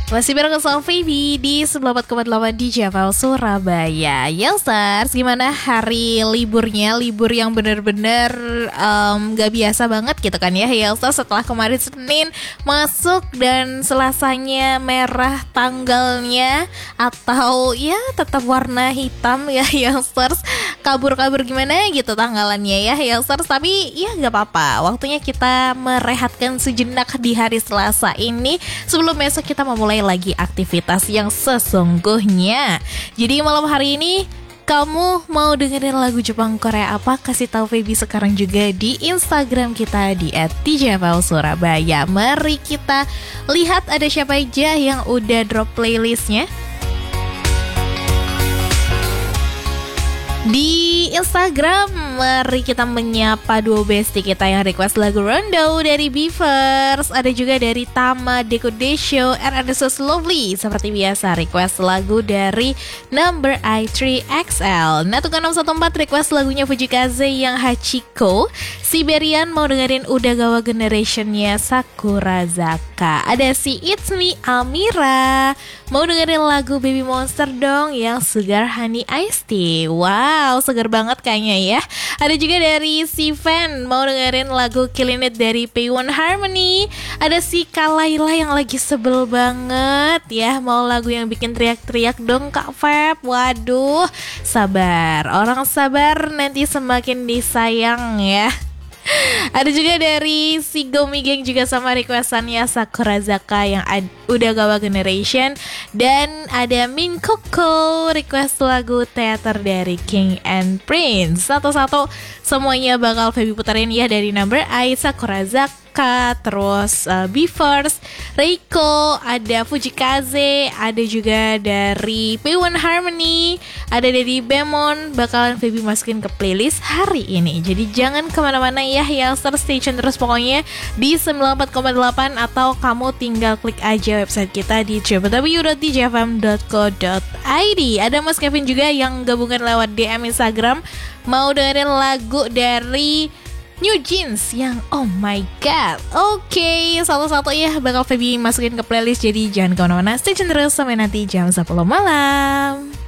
Masih bareng sama Feby di 94,8 di Jawa Surabaya. Youngsters, gimana hari liburnya? Libur yang bener-bener gak biasa banget gitu kan ya Youngsters. Setelah kemarin Senin masuk dan Selasanya merah tanggalnya, atau ya tetap warna hitam ya Youngsters. Kabur-kabur gimana gitu tanggalannya ya Youngsters. Tapi ya gak apa-apa, waktunya kita merehatkan sejenak di hari Selasa ini sebelum besok kita memulai lagi aktivitas yang sesungguhnya. Jadi malam hari ini kamu mau dengerin lagu Jepang Korea apa? Kasih tahu Feby sekarang juga di Instagram kita di @djvalsurabaya. Mari kita lihat ada siapa aja yang udah drop playlistnya. Di Instagram, mari kita menyapa duo bestie kita yang request lagu Rondo dari Beavers. Ada juga dari Tama Deko Desho, RNSS Lovely. Seperti biasa, request lagu dari Number I3XL. Natukan 614 request lagunya Fujikaze yang Hachiko. Siberian mau dengerin Udagawa Generationnya Sakura Zaka. Ada si It's Me Amira. Mau dengerin lagu Baby Monster dong yang Sugar Honey Iced Tea. Wow, segar banget kayaknya ya. Ada juga dari si Fan, mau dengerin lagu Killing It dari P1 Harmony. Ada si Kalaila yang lagi sebel banget ya, mau lagu yang bikin teriak-teriak dong Kak Feb. Waduh, sabar, orang sabar nanti semakin disayang ya. Ada juga dari si Gomi Gang juga sama requestannya Sakura Zaka yang Udagawa Generation. Dan ada Min Koko request lagu Teater dari King and Prince. Satu-satu semuanya bakal Feby puterin ya, dari Number I, Sakura Zaka, terus Beavers, Reiko, ada Fujikaze, ada juga dari P1 Harmony, ada dari Bemon. Bakalan Feby masukin ke playlist hari ini. Jadi jangan kemana-mana ya, yang stay tune terus pokoknya di 94,8, atau kamu tinggal klik aja website kita di www.djfm.co.id. Ada Mas Kevin juga yang gabungan lewat DM Instagram, mau dengerin lagu dari New Jeans yang Oh My God. Oke, satu-satu ya bakal Feby masukin ke playlist. Jadi jangan kemana-mana, stay tune terus sampai nanti jam 10 malam.